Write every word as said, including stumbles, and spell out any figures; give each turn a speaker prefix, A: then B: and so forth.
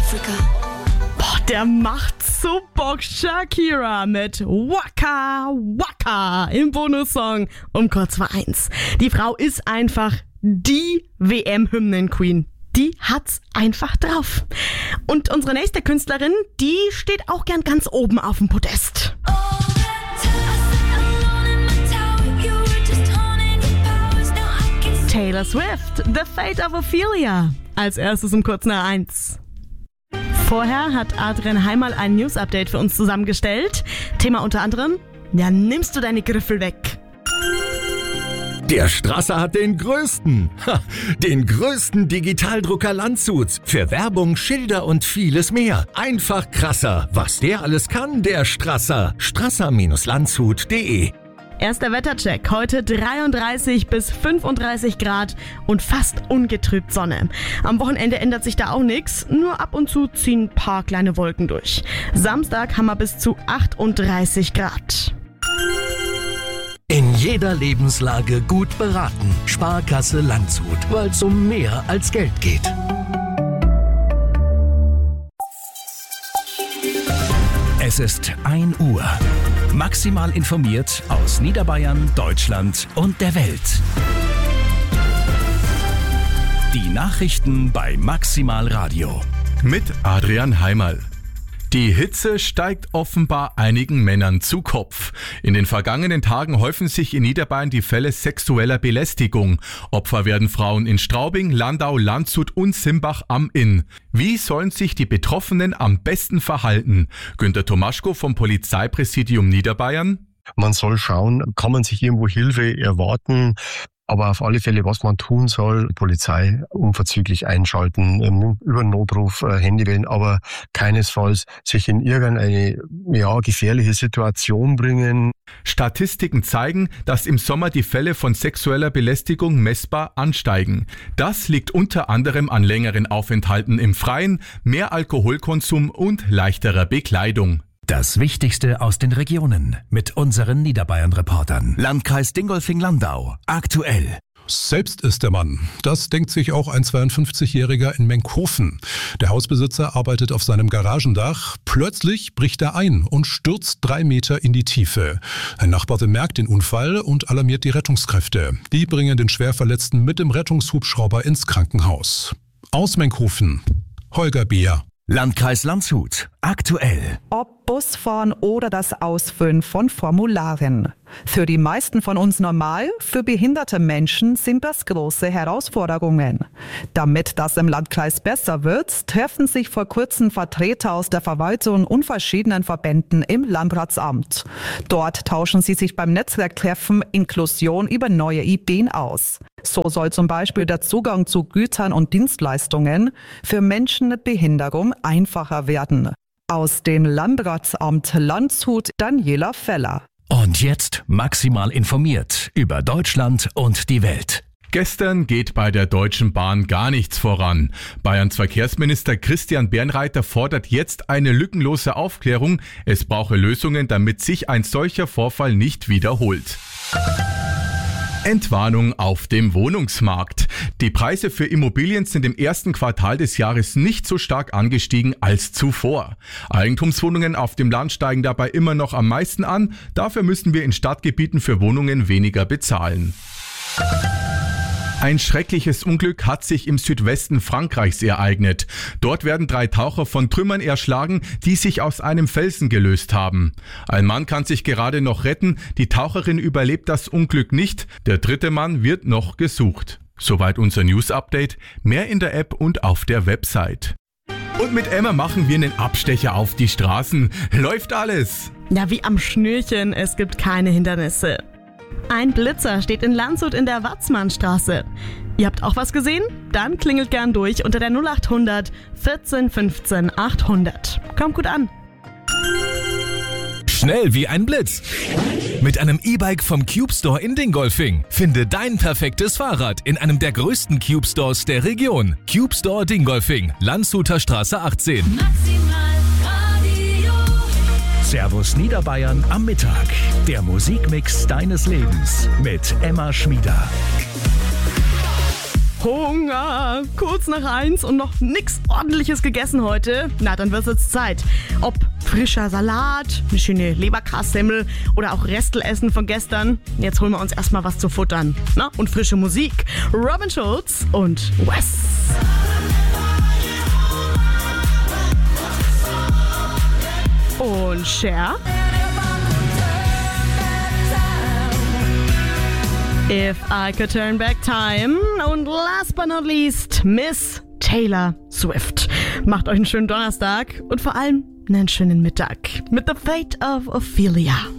A: Africa.
B: Boah, der macht so Bock. Shakira mit Waka Waka im Bonussong um kurz vor eins. Die Frau ist einfach die W M-Hymnen-Queen. Die hat's einfach drauf. Und unsere nächste Künstlerin, die steht auch gern ganz oben auf dem Podest. Taylor Swift, The Fate of Ophelia. Als erstes um kurz nach eins. Vorher hat Adrian Heimal ein News-Update für uns zusammengestellt. Thema unter anderem, ja, nimmst du deine Griffel weg?
C: Der Strasser hat den größten, ha, den größten Digitaldrucker Landshuts für Werbung, Schilder und vieles mehr. Einfach krasser. Was der alles kann, der Strasser. strasser Landshut punkt de.
B: Erster Wettercheck. Heute dreiunddreißig bis fünfunddreißig Grad und fast ungetrübt Sonne. Am Wochenende ändert sich da auch nichts. Nur ab und zu ziehen ein paar kleine Wolken durch. Samstag haben wir bis zu achtunddreißig Grad.
D: In jeder Lebenslage gut beraten. Sparkasse Landshut, weil es um mehr als Geld geht. Es ist ein Uhr. Maximal informiert aus Niederbayern, Deutschland und der Welt. Die Nachrichten bei Maximal Radio.
E: Mit Adrian Heimal. Die Hitze steigt offenbar einigen Männern zu Kopf. In den vergangenen Tagen häufen sich in Niederbayern die Fälle sexueller Belästigung. Opfer werden Frauen in Straubing, Landau, Landshut und Simbach am Inn. Wie sollen sich die Betroffenen am besten verhalten? Günter Tomaschko vom Polizeipräsidium Niederbayern.
F: Man soll schauen, kann man sich irgendwo Hilfe erwarten? Aber auf alle Fälle, was man tun soll, Polizei unverzüglich einschalten, über einen Notruf äh, Handy wählen, aber keinesfalls sich in irgendeine ja, gefährliche Situation bringen.
E: Statistiken zeigen, dass im Sommer die Fälle von sexueller Belästigung messbar ansteigen. Das liegt unter anderem an längeren Aufenthalten im Freien, mehr Alkoholkonsum und leichterer Bekleidung.
D: Das Wichtigste aus den Regionen mit unseren Niederbayern-Reportern. Landkreis Dingolfing-Landau. Aktuell.
G: Selbst ist der Mann. Das denkt sich auch ein zweiundfünfzigjähriger in Menkhofen. Der Hausbesitzer arbeitet auf seinem Garagendach. Plötzlich bricht er ein und stürzt drei Meter in die Tiefe. Ein Nachbar bemerkt den Unfall und alarmiert die Rettungskräfte. Die bringen den Schwerverletzten mit dem Rettungshubschrauber ins Krankenhaus. Aus Menkhofen, Holger Beer.
D: Landkreis Landshut. Aktuell.
H: Ob Busfahren oder das Ausfüllen von Formularen. Für die meisten von uns normal, für behinderte Menschen sind das große Herausforderungen. Damit das im Landkreis besser wird, treffen sich vor kurzem Vertreter aus der Verwaltung und verschiedenen Verbänden im Landratsamt. Dort tauschen sie sich beim Netzwerktreffen Inklusion über neue Ideen aus. So soll zum Beispiel der Zugang zu Gütern und Dienstleistungen für Menschen mit Behinderung einfacher werden. Aus dem Landratsamt Landshut Daniela Feller.
D: Und jetzt maximal informiert über Deutschland und die Welt.
E: Gestern geht bei der Deutschen Bahn gar nichts voran. Bayerns Verkehrsminister Christian Bernreiter fordert jetzt eine lückenlose Aufklärung. Es brauche Lösungen, damit sich ein solcher Vorfall nicht wiederholt. Entwarnung auf dem Wohnungsmarkt. Die Preise für Immobilien sind im ersten Quartal des Jahres nicht so stark angestiegen als zuvor. Eigentumswohnungen auf dem Land steigen dabei immer noch am meisten an. Dafür müssen wir in Stadtgebieten für Wohnungen weniger bezahlen. Ein schreckliches Unglück hat sich im Südwesten Frankreichs ereignet. Dort werden drei Taucher von Trümmern erschlagen, die sich aus einem Felsen gelöst haben. Ein Mann kann sich gerade noch retten, die Taucherin überlebt das Unglück nicht, der dritte Mann wird noch gesucht. Soweit unser News-Update, mehr in der App und auf der Website. Und mit Emma machen wir einen Abstecher auf die Straßen. Läuft alles?
B: Ja, wie am Schnürchen, es gibt keine Hindernisse. Ein Blitzer steht in Landshut in der Watzmannstraße. Ihr habt auch was gesehen? Dann klingelt gern durch unter der null acht hundert vierzehn fünfzehn achthundert. Kommt gut an.
I: Schnell wie ein Blitz. Mit einem E-Bike vom Cube Store in Dingolfing. Finde dein perfektes Fahrrad in einem der größten Cube Stores der Region. Cube Store Dingolfing, Landshuter Straße achtzehn.
D: Servus Niederbayern am Mittag. Der Musikmix deines Lebens mit Emma Schmieder.
B: Hunger. Kurz nach eins und noch nix Ordentliches gegessen heute. Na, dann wird's jetzt Zeit. Ob frischer Salat, eine schöne Leberkassemmel oder auch Restelessen von gestern. Jetzt holen wir uns erstmal was zu futtern. Na, und frische Musik. Robin Schulz und Wes. Und Cher. If I Could Turn Back Time. Und last but not least, Miss Taylor Swift. Macht euch einen schönen Donnerstag und vor allem einen schönen Mittag mit The Fate of Ophelia.